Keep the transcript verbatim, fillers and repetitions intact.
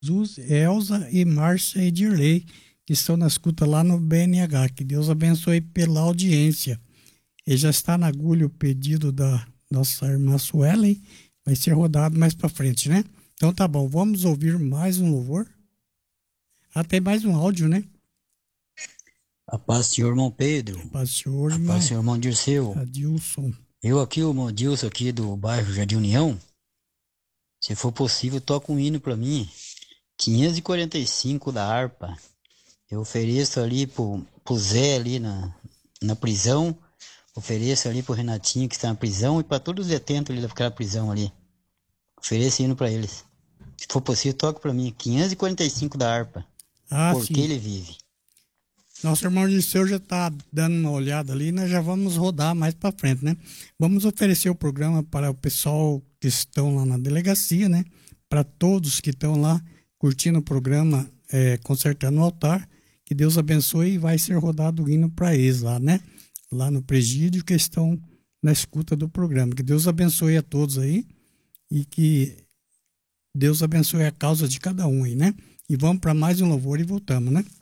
Jesus, Elza e Márcia Edirley, que estão na escuta lá no B N H. Que Deus abençoe pela audiência. E já está na agulha o pedido da nossa irmã Suelen. Vai ser rodado mais para frente, né? Então tá bom, vamos ouvir mais um louvor. Ah, tem mais um áudio, né? A paz do Senhor, irmão Pedro. A paz do Senhor, A irmão. paz do Senhor, irmão Dirceu. Adilson. Eu aqui, o irmão Dilson aqui do bairro Jardim União. Se for possível, toca um hino para mim. quinhentos e quarenta e cinco da harpa. Eu ofereço ali pro, pro Zé ali na, na prisão. Ofereço ali pro Renatinho que está na prisão e para todos os detentos ali daquela prisão ali. Ofereço hino para eles. Se for possível, toca para mim. quinhentos e quarenta e cinco da harpa. Ah, Porque sim. ele vive. Nosso irmão Dirceu já está dando uma olhada ali, nós já vamos rodar mais para frente, né? Vamos oferecer o programa para o pessoal que estão lá na delegacia, né? Para todos que estão lá curtindo o programa, é, consertando o altar. Que Deus abençoe e vai ser rodado o hino para eles lá, né? Lá no presídio que estão na escuta do programa. Que Deus abençoe a todos aí e que Deus abençoe a causa de cada um aí, né? E vamos para mais um louvor e voltamos, né?